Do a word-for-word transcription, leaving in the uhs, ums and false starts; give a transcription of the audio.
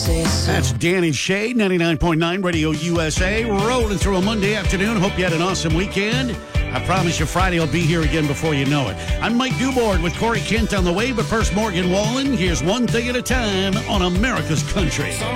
say so. That's Danny Shade, ninety-nine point nine Radio U S A, rolling through a Monday afternoon. Hope you had an awesome weekend. I promise you Friday will be here again before you know it. I'm Mike Dubord with Corey Kent on the way, but first Morgan Wallen. Here's One Thing at a Time on America's Country.